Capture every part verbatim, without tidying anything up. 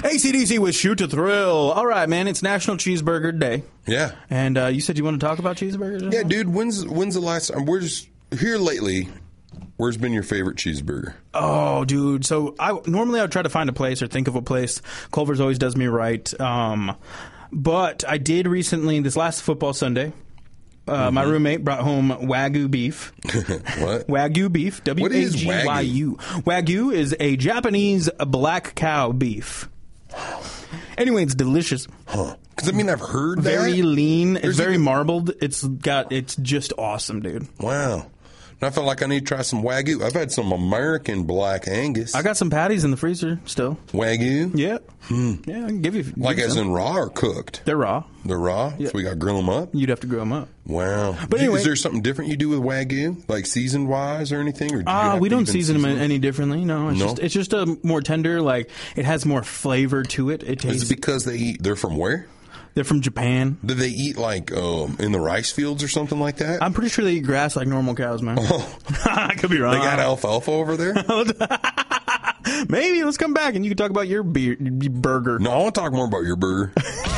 A C D C with Shoot to Thrill. All right, man, it's National Cheeseburger Day. Yeah. And uh, you said you want to talk about cheeseburgers? Yeah, dude, when's when's the last time? Where's, here lately, where's been your favorite cheeseburger? Oh, dude. So I normally I would try to find a place or think of a place. Culver's always does me right. Um, but I did recently, this last football Sunday, Uh, mm-hmm. my roommate brought home Wagyu beef. What? Wagyu beef. W A G Y U. Wagyu is a Japanese black cow beef. Anyway, it's delicious. Huh. Because, I mean, I've heard very that. Very lean. There's it's very even... marbled. It's got, it's just awesome, dude. Wow. I feel like I need to try some Wagyu. I've had some American Black Angus. I got some patties in the freezer still. Wagyu? Yeah. Hmm. Yeah, I can give you. Give like you as some. in raw or cooked? They're raw. They're raw? Yeah. So we got to grill them up? You'd have to grill them up. Wow. But do, anyway, is there something different you do with Wagyu? Like season-wise or anything? Or do uh, we don't season, season them any differently. No, it's, no? Just, it's just a more tender, like, it has more flavor to it. It tastes. Is it because they eat, they're from where? They're from Japan. Do they eat, like, um, in the rice fields or something like that? I'm pretty sure they eat grass like normal cows, man. Oh. I could be wrong. They got alfalfa over there? Maybe. Let's come back and you can talk about your beer, burger. No, I want to talk more about your burger.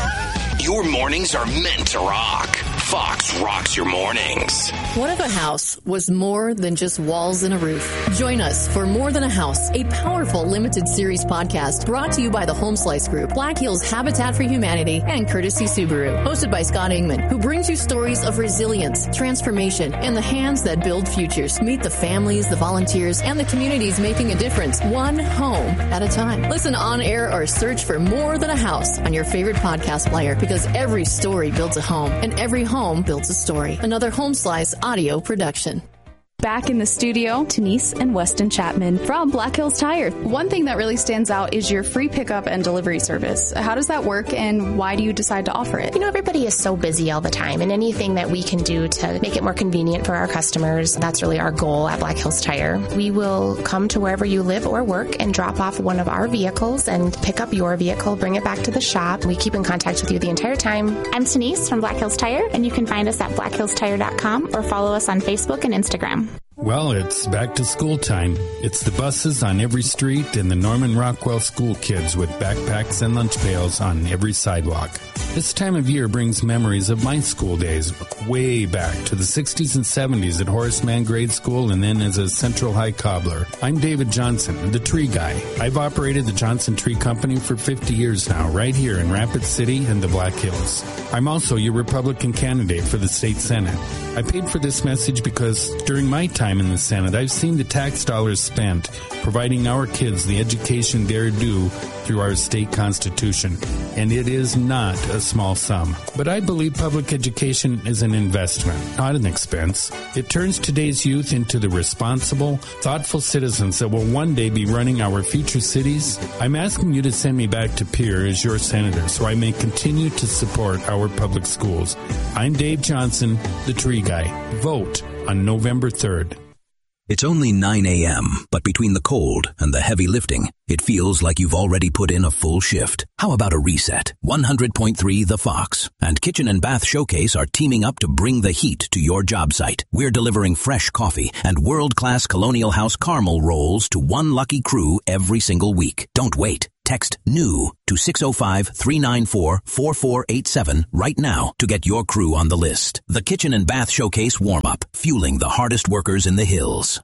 Your mornings are meant to rock. Fox rocks your mornings. What if a house was more than just walls and a roof? Join us for More Than a House, a powerful limited series podcast brought to you by the Home Slice Group, Black Hills Habitat for Humanity, and Courtesy Subaru. Hosted by Scott Ingman, who brings you stories of resilience, transformation, and the hands that build futures. Meet the families, the volunteers, and the communities making a difference, one home at a time. Listen on air or search for More Than a House on your favorite podcast player, because every story builds a home, and every home builds a story. Another Home Slice audio production. Back in the studio, Denise and Weston Chapman from Black Hills Tire. One thing that really stands out is your free pickup and delivery service. How does that work, and why do you decide to offer it? You know, everybody is so busy all the time, and anything that we can do to make it more convenient for our customers, that's really our goal at Black Hills Tire. We will come to wherever you live or work and drop off one of our vehicles and pick up your vehicle, bring it back to the shop. We keep in contact with you the entire time. I'm Denise from Black Hills Tire, and you can find us at black hills tire dot com or follow us on Facebook and Instagram. Well, it's back to school time. It's the buses on every street and the Norman Rockwell school kids with backpacks and lunch pails on every sidewalk. This time of year brings memories of my school days, way back to the sixties and seventies at Horace Mann Grade School and then as a Central High cobbler. I'm David Johnson, the tree guy. I've operated the Johnson Tree Company for fifty years now, right here in Rapid City and the Black Hills. I'm also your Republican candidate for the state Senate. I paid for this message because during my time in the Senate, I've seen the tax dollars spent providing our kids the education they're due through our state constitution, and it is not a small sum. But I believe public education is an investment, not an expense. It turns today's youth into the responsible, thoughtful citizens that will one day be running our future cities. I'm asking you to send me back to Pierre as your senator so I may continue to support our public schools. I'm Dave Johnson, the tree guy. Vote on November third. It's only nine a.m., but between the cold and the heavy lifting, it feels like you've already put in a full shift. How about a reset? one hundred point three The Fox and Kitchen and Bath Showcase are teaming up to bring the heat to your job site. We're delivering fresh coffee and world-class Colonial House caramel rolls to one lucky crew every single week. Don't wait. Text NEW to six oh five, three nine four, four four eight seven right now to get your crew on the list. The Kitchen and Bath Showcase warm-up, fueling the hardest workers in the hills.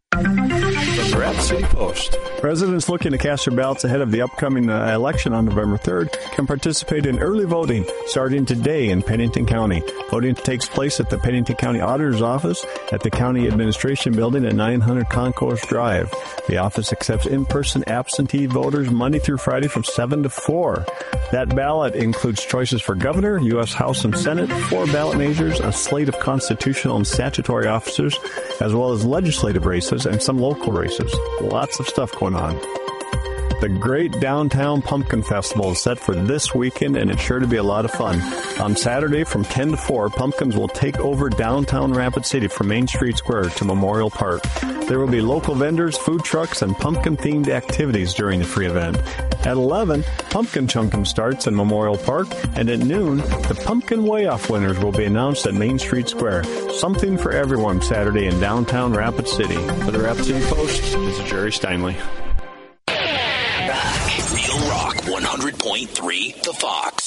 The Rapid City Post. Residents looking to cast their ballots ahead of the upcoming uh, election on November third can participate in early voting starting today in Pennington County. Voting takes place at the Pennington County Auditor's Office at the County Administration Building at nine hundred Concourse Drive. The office accepts in-person absentee voters Monday through Friday from seven to four. That ballot includes choices for governor, U S House and Senate, four ballot measures, a slate of constitutional and statutory officers, as well as legislative races and some local races. Lots of stuff going on. The Great Downtown Pumpkin Festival is set for this weekend, and it's sure to be a lot of fun. On Saturday from ten to four, pumpkins will take over downtown Rapid City from Main Street Square to Memorial Park. There will be local vendors, food trucks, and pumpkin-themed activities during the free event. At eleven, Pumpkin Chunkin' starts in Memorial Park, and at noon, the Pumpkin Way-Off winners will be announced at Main Street Square. Something for everyone Saturday in downtown Rapid City. For the Rapid City Post, this is Jerry Steinley. Real Rock one hundred point point three The Fox.